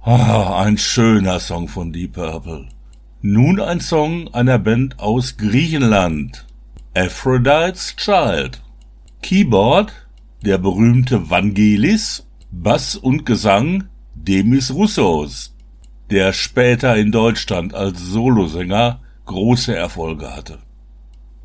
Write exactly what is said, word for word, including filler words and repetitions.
Ah, ein schöner Song von Deep Purple. Nun ein Song einer Band aus Griechenland. Aphrodite's Child. Keyboard, der berühmte Vangelis. Bass und Gesang, Demis Roussos, der später in Deutschland als Solosänger große Erfolge hatte.